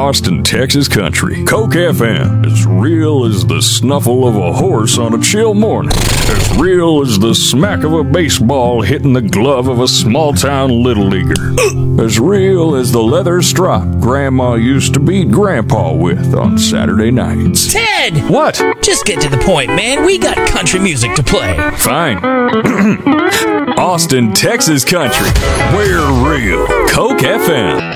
Austin, Texas country. Coke FM, as real as the snuffle of a horse on a chill morning. As real as the smack of a baseball hitting the glove of a small-town little leaguer. As real as the leather strop Grandma used to beat Grandpa with on Saturday nights. Ted! What? Just get to the point, man. We got country music to play. Fine. Austin, Texas country. We're real. Coke FM.